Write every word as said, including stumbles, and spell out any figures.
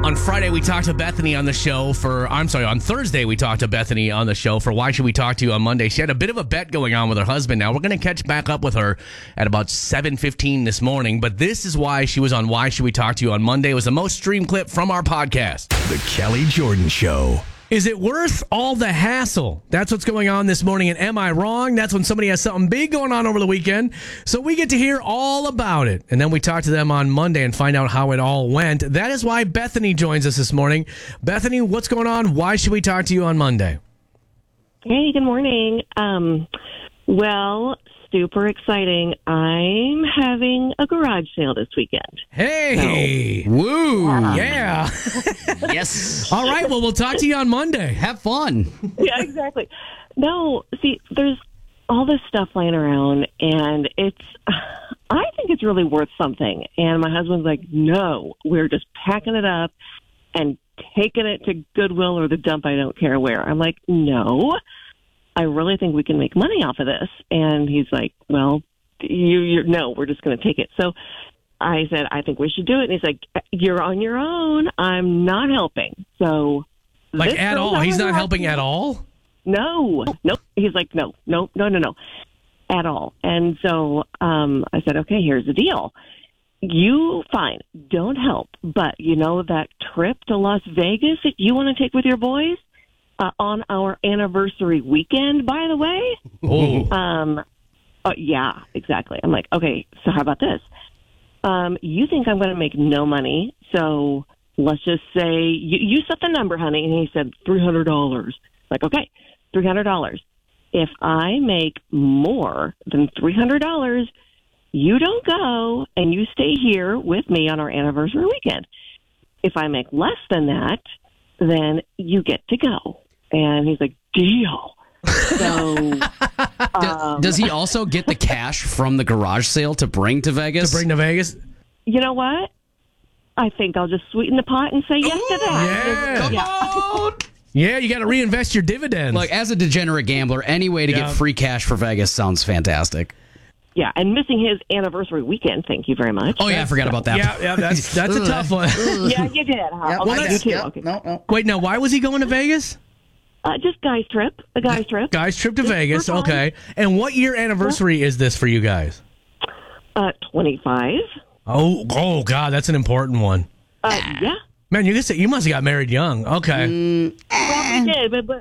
On Friday, we talked to Bethany on the show for, I'm sorry, on Thursday, we talked to Bethany on the show for Why Should We Talk to You on Monday. She had a bit of a bet going on with her husband. Now, we're going to catch back up with her at about seven fifteen this morning, but this is why she was on Why Should We Talk to You on Monday. It was the most streamed clip from our podcast. The Kelly Jordan Show. Is it worth all the hassle? That's what's going on this morning. And am I wrong? That's when somebody has something big going on over the weekend. So we get to hear all about it. And then we talk to them on Monday and find out how it all went. That is why Bethany joins us this morning. Bethany, what's going on? Why should we talk to you on Monday? Hey, good morning. Um, well, super exciting. I'm having a garage sale this weekend. Hey! So, woo! Yeah! Yes. All right, well, we'll talk to you on Monday. Have fun. Yeah, exactly. No, see, there's all this stuff laying around, and it's, I think it's really worth something. And my husband's like, no, we're just packing it up and taking it to Goodwill or the dump, I don't care where. I'm like, no, I really think we can make money off of this. And he's like, well, you, you're, no, we're just going to take it. So I said, I think we should do it. And he's like, you're on your own. I'm not helping. So, like this at girl's all? He's not helping helping at all? No, nope. He's like, no, no, no, no, no, at all. And so um, I said, okay, here's the deal. You, fine, don't help. But you know that trip to Las Vegas that you want to take with your boys uh, on our anniversary weekend, by the way? Oh. Um, uh, yeah, exactly. I'm like, okay, so how about this? Um, you think I'm going to make no money, so let's just say, you, you set the number, honey. And he said three hundred dollars. Like, okay, three hundred dollars. If I make more than three hundred dollars, you don't go and you stay here with me on our anniversary weekend. If I make less than that, then you get to go. And he's like, deal. So, um, Does he also get the cash from the garage sale to bring to Vegas? To bring to Vegas? you know what? I think I'll just sweeten the pot and say yes to that. Yeah. Yeah. Yeah, you got to reinvest your dividends. Like, as a degenerate gambler, any way to Yeah. get free cash for Vegas sounds fantastic. Yeah, and missing his anniversary weekend. Thank you very much. Oh, yeah, I forgot about that. yeah, yeah, that's that's a tough one. Yeah, you did. Huh? Yep, okay, I you did. too. Yep. Okay. No, no. Wait, now, why was he going to Vegas? Uh, just guys trip. A guys trip. Guys, trip to Just Vegas. for fun. Okay. And what year anniversary is this for you guys? Uh, twenty-five. Oh, oh, God, that's an important one. Uh, yeah. Man, you, you must have got married young. Okay. Well, we did, but, but